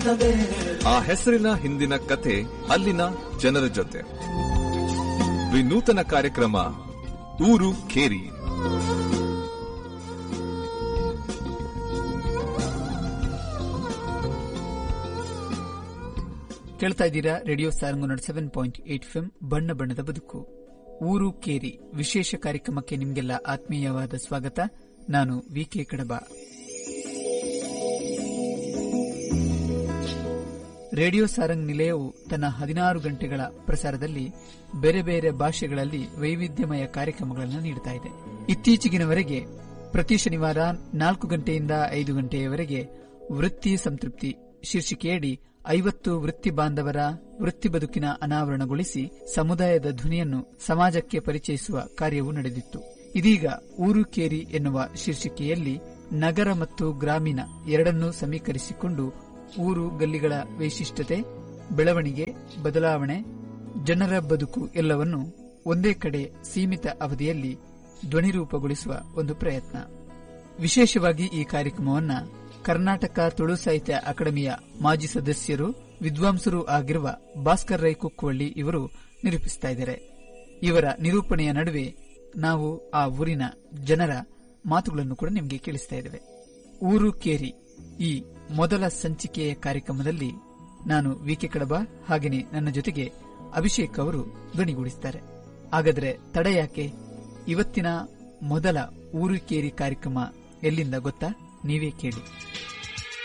ಆ ಹೆಸರಿನ ಹಿಂದಿನ ಕಥೆ ಅಲ್ಲಿನ ಜನರ ಜೊತೆ. ವಿನೂತನ ಕಾರ್ಯಕ್ರಮ ಊರು ಕೇರಿ. ಕೇಳ್ತಾ ಇದ್ದೀರಾ ರೇಡಿಯೋ ಸಾರಂಗ್ 7.8 FM ಬಣ್ಣ ಬಣ್ಣದ ಬದುಕು. ಊರು ಕೇರಿ ವಿಶೇಷ ಕಾರ್ಯಕ್ರಮಕ್ಕೆ ನಿಮಗೆಲ್ಲ ಆತ್ಮೀಯವಾದ ಸ್ವಾಗತ. ನಾನು ವಿಕೆ ಕಡಬ. ರೇಡಿಯೋ ಸಾರಂಗ್ ನಿಲಯವು ತನ್ನ 16 ಗಂಟೆಗಳ ಪ್ರಸಾರದಲ್ಲಿ ಬೇರೆ ಬೇರೆ ಭಾಷೆಗಳಲ್ಲಿ ವೈವಿಧ್ಯಮಯ ಕಾರ್ಯಕ್ರಮಗಳನ್ನು ನೀಡುತ್ತಾ ಇದೆ. ಇತ್ತೀಚೆಗಿನವರೆಗೆ ಪ್ರತಿ ಶನಿವಾರ 4 ಗಂಟೆಯಿಂದ 5 ಗಂಟೆಯವರೆಗೆ ವೃತ್ತಿ ಸಂತೃಪ್ತಿ ಶೀರ್ಷಿಕೆಯಡಿ 50 ವೃತ್ತಿ ಬಾಂಧವರ ವೃತ್ತಿ ಬದುಕಿನ ಅನಾವರಣಗೊಳಿಸಿ ಸಮುದಾಯದ ಧ್ವನಿಯನ್ನು ಸಮಾಜಕ್ಕೆ ಪರಿಚಯಿಸುವ ಕಾರ್ಯವು ನಡೆದಿತ್ತು. ಇದೀಗ ಊರು ಕೇರಿ ಎನ್ನುವ ಶೀರ್ಷಿಕೆಯಲ್ಲಿ ನಗರ ಮತ್ತು ಗ್ರಾಮೀಣ ಎರಡನ್ನೂ ಸಮೀಕರಿಸಿಕೊಂಡು ಊರು ಗಲ್ಲಿಗಳ ವೈಶಿಷ್ಟ್ಯತೆ, ಬೆಳವಣಿಗೆ, ಬದಲಾವಣೆ, ಜನರ ಬದುಕು ಎಲ್ಲವನ್ನೂ ಒಂದೇ ಕಡೆ ಸೀಮಿತ ಅವಧಿಯಲ್ಲಿ ಧ್ವನಿರೂಪಗೊಳಿಸುವ ಒಂದು ಪ್ರಯತ್ನ. ವಿಶೇಷವಾಗಿ ಈ ಕಾರ್ಯಕ್ರಮವನ್ನು ಕರ್ನಾಟಕ ತುಳು ಸಾಹಿತ್ಯ ಅಕಾಡೆಮಿಯ ಮಾಜಿ ಸದಸ್ಯರು, ವಿದ್ವಾಂಸರೂ ಆಗಿರುವ ಭಾಸ್ಕರ್ ರೈ ಕುಕ್ಕುವಳ್ಳಿ ಇವರು ನಿರೂಪಿಸುತ್ತಿದ್ದಾರೆ. ಇವರ ನಿರೂಪಣೆಯ ನಡುವೆ ನಾವು ಆ ಊರಿನ ಜನರ ಮಾತುಗಳನ್ನು ಕೂಡ ನಿಮಗೆ ಕೇಳಿಸ್ತಾ ಇದ್ದೇವೆ. ಊರು ಕೇರಿ ಈ ಮೊದಲ ಸಂಚಿಕೆಯ ಕಾರ್ಯಕ್ರಮದಲ್ಲಿ ನಾನು ವಿಕೆ ಕಡಬ, ಹಾಗೆಯೇ ನನ್ನ ಜೊತೆಗೆ ಅಭಿಷೇಕ್ ಅವರು ಧ್ವನಿಗೂಡಿಸುತ್ತಾರೆ. ಹಾಗಾದರೆ ತಡ ಯಾಕೆ? ಇವತ್ತಿನ ಮೊದಲ ಊರು ಕೇರಿ ಕಾರ್ಯಕ್ರಮ ಎಲ್ಲಿಂದ ಗೊತ್ತಾ? ನೀವೇ ಕೇಳಿ.